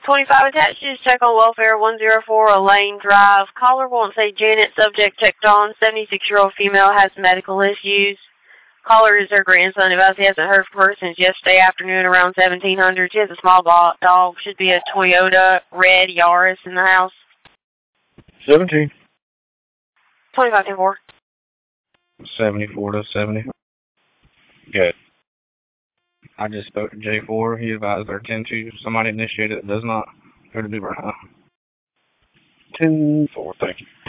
25 attaches, check on welfare, 104 Elaine Drive. Caller wants a Janet, subject checked on, 76-year-old female, has medical issues. Caller is her grandson, advised he hasn't heard from her since yesterday afternoon around 1700. She has a small dog, should be a Toyota red Yaris in the house. 17. 25-4. 74 to 70. Good. I just spoke to J4. He advised our 10-2. Somebody initiated it does not. Go to do right now. 10-4, thank you.